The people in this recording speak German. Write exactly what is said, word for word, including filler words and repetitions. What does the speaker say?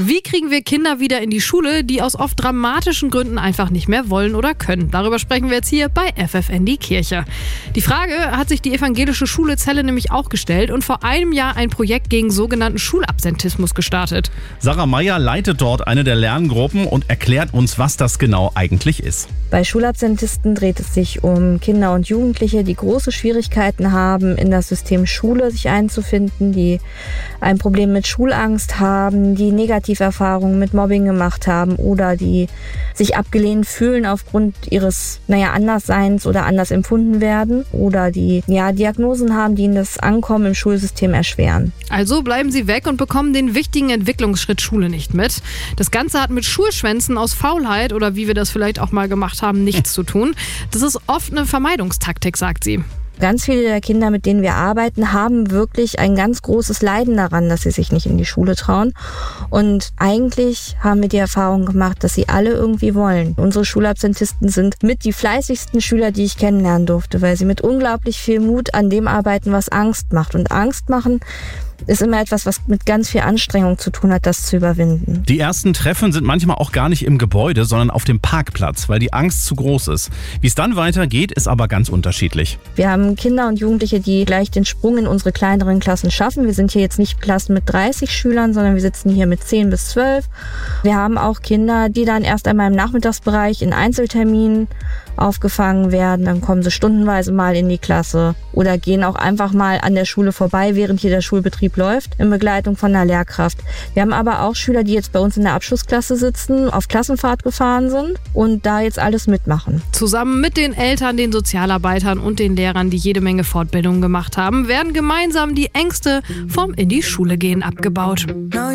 Wie kriegen wir Kinder wieder in die Schule, die aus oft dramatischen Gründen einfach nicht mehr wollen oder können? Darüber sprechen wir jetzt hier bei F F N die Kirche. Die Frage hat sich die evangelische Schule Celle nämlich auch gestellt und vor einem Jahr ein Projekt gegen sogenannten Schulabsentismus gestartet. Sarah Meyer leitet dort eine der Lerngruppen und erklärt uns, was das genau eigentlich ist. Bei Schulabsentisten dreht es sich um Kinder und Jugendliche, die große Schwierigkeiten haben, in das System Schule sich einzufinden, die ein Problem mit Schulangst haben, die Negativerfahrungen mit Mobbing gemacht haben oder die sich abgelehnt fühlen aufgrund ihres, naja, Andersseins oder anders empfunden werden oder die, ja, Diagnosen haben, die ihnen das Ankommen im Schulsystem erschweren. Also bleiben sie weg und bekommen den wichtigen Entwicklungsschritt Schule nicht mit. Das Ganze hat mit Schulschwänzen aus Faulheit oder wie wir das vielleicht auch mal gemacht haben, nichts zu tun. Das ist oft eine Vermeidungstaktik, sagt sie. Ganz viele der Kinder, mit denen wir arbeiten, haben wirklich ein ganz großes Leiden daran, dass sie sich nicht in die Schule trauen. Und eigentlich haben wir die Erfahrung gemacht, dass sie alle irgendwie wollen. Unsere Schulabsentisten sind mit die fleißigsten Schüler, die ich kennenlernen durfte, weil sie mit unglaublich viel Mut an dem arbeiten, was Angst macht. Und Angst machen ist immer etwas, was mit ganz viel Anstrengung zu tun hat, das zu überwinden. Die ersten Treffen sind manchmal auch gar nicht im Gebäude, sondern auf dem Parkplatz, weil die Angst zu groß ist. Wie es dann weitergeht, ist aber ganz unterschiedlich. Wir haben Kinder und Jugendliche, die gleich den Sprung in unsere kleineren Klassen schaffen. Wir sind hier jetzt nicht Klassen mit dreißig Schülern, sondern wir sitzen hier mit zehn bis zwölf. Wir haben auch Kinder, die dann erst einmal im Nachmittagsbereich in Einzelterminen aufgefangen werden. Dann kommen sie stundenweise mal in die Klasse oder gehen auch einfach mal an der Schule vorbei, während hier der Schulbetrieb läuft, in Begleitung von einer Lehrkraft. Wir haben aber auch Schüler, die jetzt bei uns in der Abschlussklasse sitzen, auf Klassenfahrt gefahren sind und da jetzt alles mitmachen. Zusammen mit den Eltern, den Sozialarbeitern und den Lehrern, die jede Menge Fortbildungen gemacht haben, werden gemeinsam die Ängste vom in die Schule gehen abgebaut.